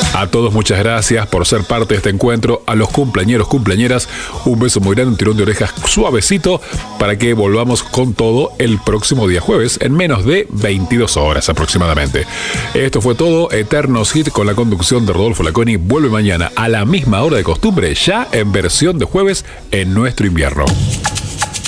A todos muchas gracias por ser parte de este encuentro. A los cumpleañeros, cumpleañeras, un beso muy grande, un tirón de orejas suavecito para que volvamos con todo el próximo día jueves en menos de 22 horas aproximadamente. Esto fue todo. Eternos Hit con la conducción de Rodolfo Laconi vuelve mañana a la misma hora de costumbre, ya en versión de jueves en nuestro invierno.